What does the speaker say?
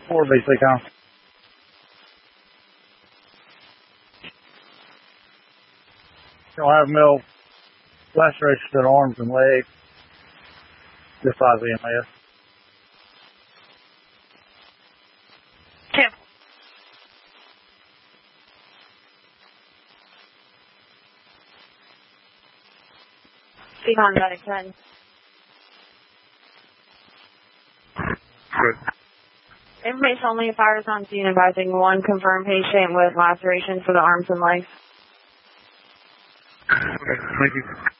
4 BC com. Don't have no lacerations in arms and legs. Just 5 EMS. Tim. Stephen, medic 10. Good. Information only, fires on scene advising 1 confirmed patient with lacerations for the arms and legs. Okay, thank you.